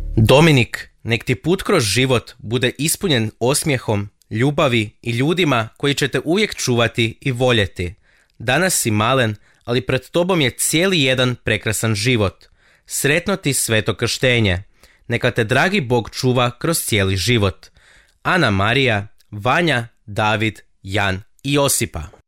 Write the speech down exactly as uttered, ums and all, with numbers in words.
Dominik, nek ti put kroz život bude ispunjen osmijehom, ljubavi i ljudima koji će te uvijek čuvati i voljeti. Danas si malen, ali pred tobom je cijeli jedan prekrasan život. Sretno ti sveto krštenje. Neka te dragi Bog čuva kroz cijeli život. Ana Marija, Vanja, David, Jan i Josipa.